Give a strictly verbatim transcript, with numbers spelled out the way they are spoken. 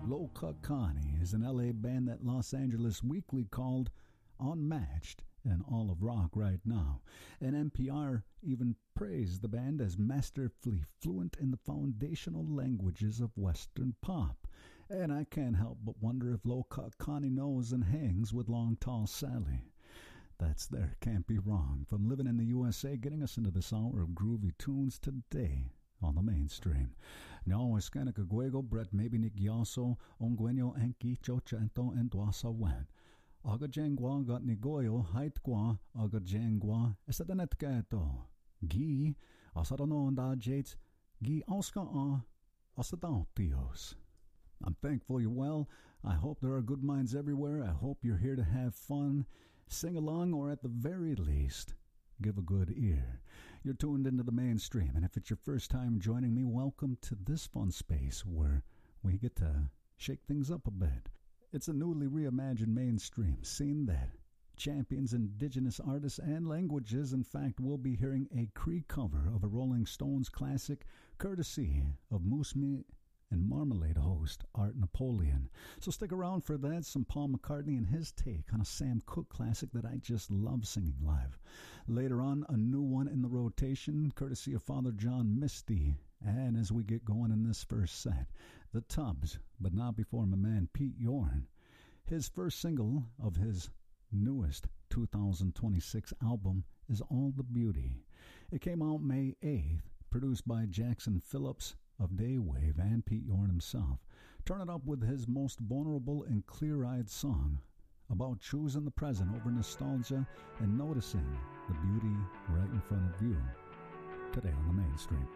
Loca Connie is an L A band that Los Angeles Weekly called unmatched in all of rock right now. And N P R even praised the band as masterfully fluent in the foundational languages of Western pop. And I can't help but wonder if Loca Connie knows and hangs with Long Tall Sally. That's there, can't be wrong. From living in the U S A, getting us into this hour of groovy tunes today on the mainstream. No escana caguego, Brett maybe Nigyaso, Ongueno Enki, Chochanto, and Dwasa Wen. Aga jengwa got nigoyo, haitgwa, aga jengwa, esadanet gato. Gi, asadano and jates, gi osca a, asadontios. I'm thankful you're well. I hope there are good minds everywhere. I hope you're here to have fun, sing along, or at the very least, give a good ear. You're tuned into the mainstream, and if it's your first time joining me, welcome to this fun space where we get to shake things up a bit. It's a newly reimagined mainstream scene that champions indigenous artists and languages. In fact, we'll be hearing a Cree cover of a Rolling Stones classic, courtesy of Moose Meat and Marmalade host Art Napoleon. So stick around for that, some Paul McCartney and his take on a Sam Cooke classic that I just love singing live. Later on, a new one in the rotation, courtesy of Father John Misty. And as we get going in this first set, The Tubbs, but not before my man Pete Yorn. His first single of his newest two thousand twenty-six album is All the Beauty. It came out May eighth, produced by Jackson Phillips of Daywave and Pete Yorn himself. Turn it up with his most vulnerable and clear-eyed song about choosing the present over nostalgia and noticing the beauty right in front of you. Today on the mainstream.